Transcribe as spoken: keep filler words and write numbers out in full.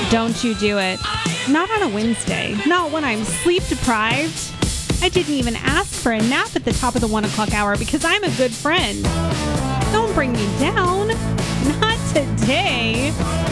Don't you do it. Not on a Wednesday. Not when I'm sleep deprived. I didn't even ask for a nap at the top of the one o'clock hour because I'm a good friend. Don't bring me down. Not today.